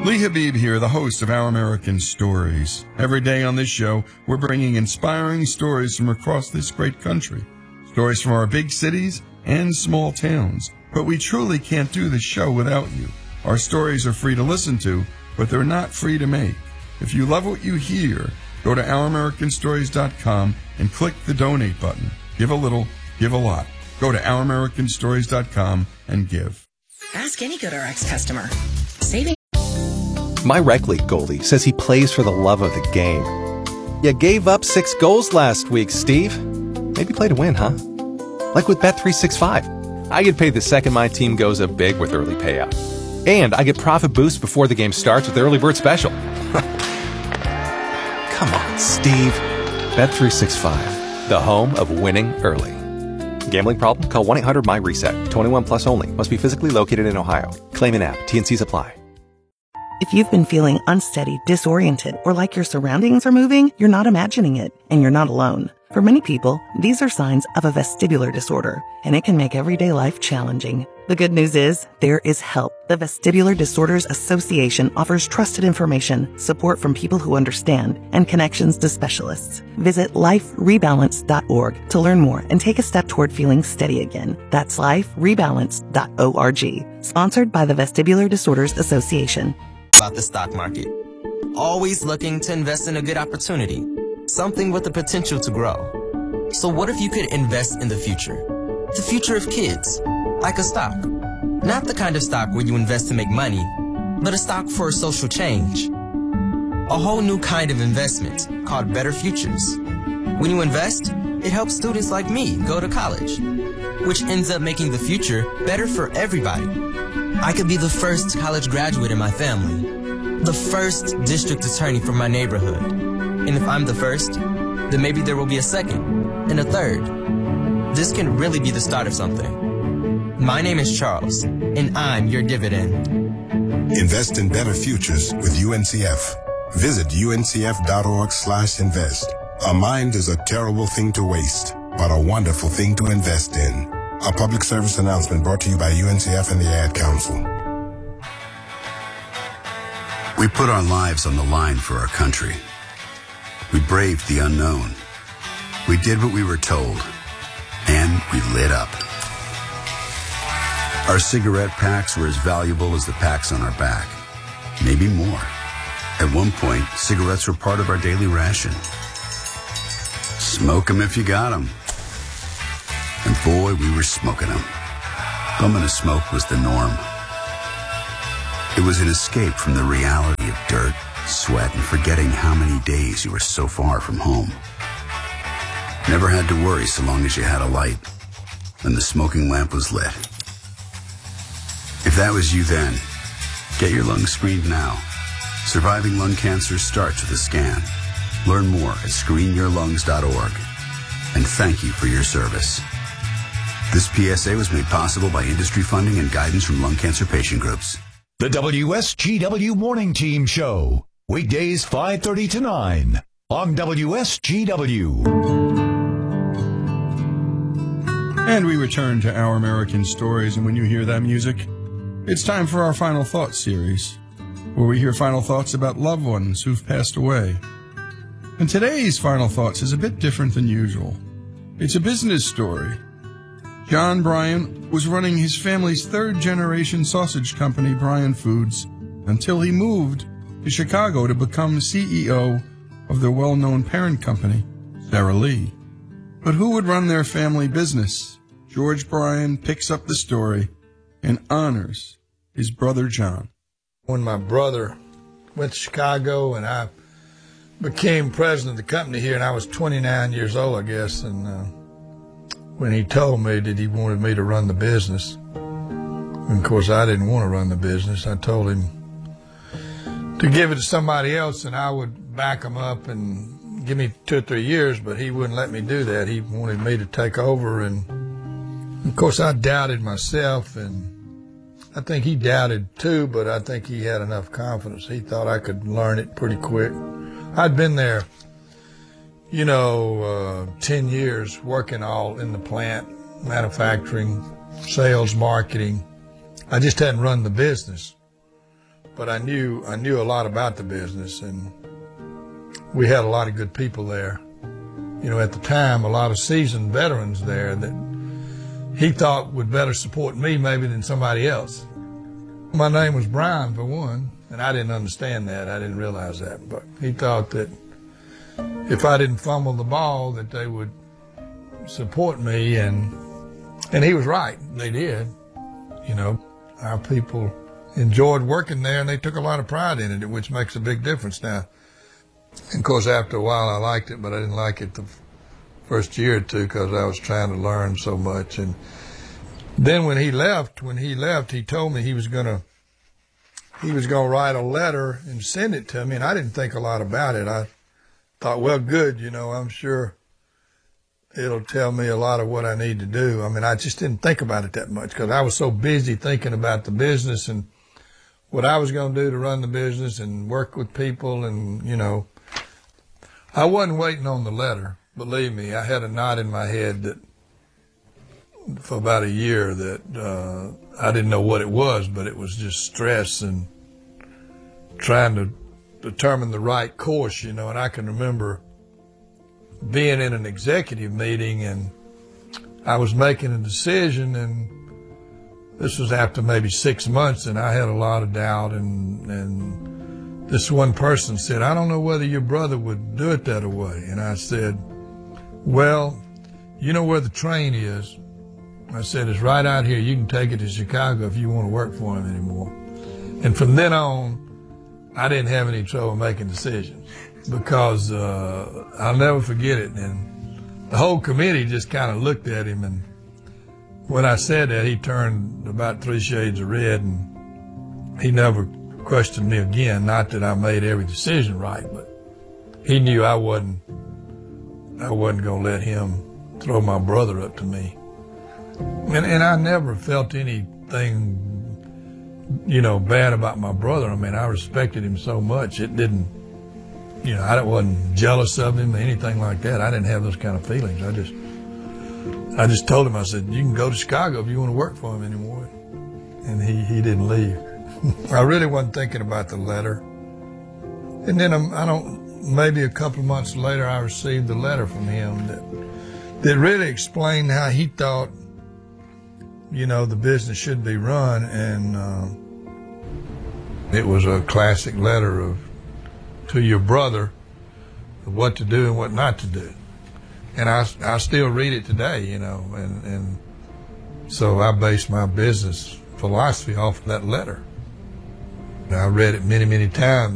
Lee Habib here, the host of Our American Stories. Every day on this show, we're bringing inspiring stories from across this great country. Stories from our big cities and small towns. But we truly can't do this show without you. Our stories are free to listen to, but they're not free to make. If you love what you hear, go to OurAmericanStories.com and click the donate button. Give a little, give a lot. Go to OurAmericanStories.com and give. Ask any GoodRx customer. Saving. My rec league goalie says he plays for the love of the game. You gave up 6 goals last week, Steve. Maybe play to win, huh? Like with Bet365. I get paid the second my team goes up big with early payout. And I get profit boost before the game starts with the early bird special. Come on, Steve. Bet365, the home of winning early. Gambling problem? Call 1-800-MY-RESET. 21 plus only. Must be physically located in Ohio. Claim an app. T&Cs apply. If you've been feeling unsteady, disoriented, or like your surroundings are moving, you're not imagining it, and you're not alone. For many people, these are signs of a vestibular disorder, and it can make everyday life challenging. The good news is, there is help. The Vestibular Disorders Association offers trusted information, support from people who understand, and connections to specialists. Visit liferebalance.org to learn more and take a step toward feeling steady again. That's liferebalance.org. Sponsored by the Vestibular Disorders Association. About the stock market. Always looking to invest in a good opportunity. Something with the potential to grow. So what if you could invest in the future? The future of kids. Like a stock. Not the kind of stock where you invest to make money, but a stock for social change. A whole new kind of investment called Better Futures. When you invest, it helps students like me go to college, which ends up making the future better for everybody. I could be the first college graduate in my family, the first district attorney from my neighborhood. And if I'm the first, then maybe there will be a second and a third. This can really be the start of something. My name is Charles, and I'm your dividend. Invest in better futures with UNCF. Visit uncf.org/invest. A mind is a terrible thing to waste, but a wonderful thing to invest in. A public service announcement brought to you by UNCF and the Ad Council. We put our lives on the line for our country. We braved the unknown. We did what we were told. And we lit up. Our cigarette packs were as valuable as the packs on our back. Maybe more. At one point, cigarettes were part of our daily ration. Smoke 'em if you got 'em. And boy, we were smoking them. Bumming a smoke was the norm. It was an escape from the reality of dirt, sweat, and forgetting how many days you were so far from home. Never had to worry so long as you had a light, and the smoking lamp was lit. If that was you then, get your lungs screened now. Surviving lung cancer starts with a scan. Learn more at screenyourlungs.org. And thank you for your service. This PSA was made possible by industry funding and guidance from lung cancer patient groups. The WSGW Morning Team Show. Weekdays 5:30 to 9 on WSGW. And we return to Our American Stories, and when you hear that music, it's time for our Final Thoughts series, where we hear final thoughts about loved ones who've passed away. And today's Final Thoughts is a bit different than usual. It's a business story. John Bryan was running his family's third-generation sausage company, Bryan Foods, until he moved to Chicago to become CEO of their well-known parent company, Sara Lee. But who would run their family business? George Bryan picks up the story and honors his brother John. When my brother went to Chicago and I became president of the company here, and I was 29 years old, I guess, and when he told me that he wanted me to run the business, and of course I didn't want to run the business, I told him to give it to somebody else and I would back him up and give me 2 or 3 years, but he wouldn't let me do that. He wanted me to take over, and of course I doubted myself, and I think he doubted too, but I think he had enough confidence. He thought I could learn it pretty quick. I'd been there, 10 years working all in the plant, manufacturing, sales, marketing. I just hadn't run the business. but I knew a lot about the business, and we had a lot of good people there. You know, at the time, a lot of seasoned veterans there that he thought would better support me maybe than somebody else. My name was Brian, for one, and I didn't understand that. I didn't realize that. But he thought that if I didn't fumble the ball, that they would support me, and he was right. They did. You know, our people enjoyed working there, and they took a lot of pride in it, which makes a big difference now. And, of course, after a while, I liked it, but I didn't like it the first year or two because I was trying to learn so much. And then when he left, he told me he was gonna write a letter and send it to me, and I didn't think a lot about it. I thought, well, good, you know, I'm sure it'll tell me a lot of what I need to do. I mean, I just didn't think about it that much because I was so busy thinking about the business and what I was going to do to run the business and work with people, and, you know, I wasn't waiting on the letter. Believe me, I had a knot in my head that for about a year that I didn't know what it was, but it was just stress and trying to determine the right course, you know. And I can remember being in an executive meeting, and I was making a decision, and this was after maybe 6 months, and I had a lot of doubt, and this one person said, I don't know whether your brother would do it that way. And I said, well, you know where the train is? I said, it's right out here. You can take it to Chicago if you want to work for him anymore. And from then on, I didn't have any trouble making decisions because I'll never forget it. And the whole committee just kind of looked at him, and when I said that, he turned about 3 shades of red, and he never questioned me again. Not that I made every decision right, but he knew I wasn't going to let him throw my brother up to me. And I never felt anything, you know, bad about my brother. I mean, I respected him so much. It didn't, you know, I wasn't jealous of him or anything like that. I didn't have those kind of feelings. I just told him, I said, you can go to Chicago if you want to work for him anymore. And he didn't leave. I really wasn't thinking about the letter. And then maybe a couple of months later, I received a letter from him that really explained how he thought, you know, the business should be run. And it was a classic letter to your brother of what to do and what not to do. And I still read it today, you know, and so I base my business philosophy off of that letter. I read it many, many times.